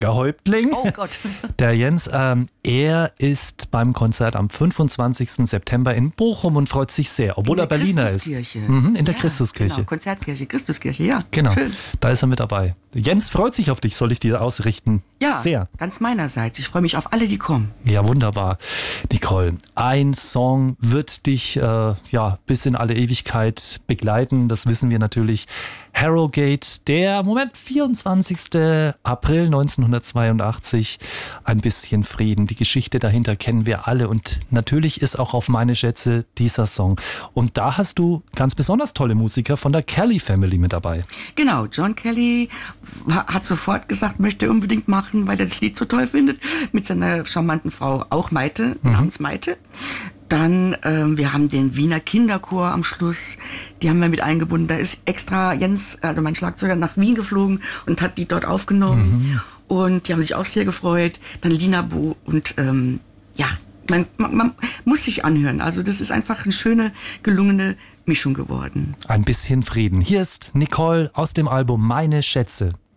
Häuptling. Oh Gott. Der Jens, er ist beim Konzert am 25. September in Bochum und freut sich sehr, obwohl er Berliner ist. In der Christuskirche. Genau, Konzertkirche, Christuskirche, ja. Genau, schön. Da ist er mit dabei. Jens freut sich auf dich, soll ich dir ausrichten? Ja, sehr. Ganz meinerseits. Ich freue mich auf alle, die kommen. Ja, wunderbar. Nicole, ein Song wird dich bis in alle Ewigkeit begleiten. Das wissen wir natürlich. Harrogate, der 24. April 1982. Ein bisschen Frieden. Die Geschichte dahinter kennen wir alle. Und natürlich ist auch auf meine Schätze dieser Song. Und da hast du ganz besonders tolle Musiker von der Kelly Family mit dabei. Genau, John Kelly hat sofort gesagt, möchte unbedingt machen, weil er das Lied so toll findet. Mit seiner charmanten Frau, auch Maite, namens Maite. Dann, wir haben den Wiener Kinderchor am Schluss, die haben wir mit eingebunden. Da ist extra Jens, also mein Schlagzeuger, nach Wien geflogen und hat die dort aufgenommen. Und die haben sich auch sehr gefreut. Dann Lina Bo und man muss sich anhören. Also das ist einfach eine schöne, gelungene Mischung geworden. Ein bisschen Frieden. Hier ist Nicole aus dem Album Meine Schätze.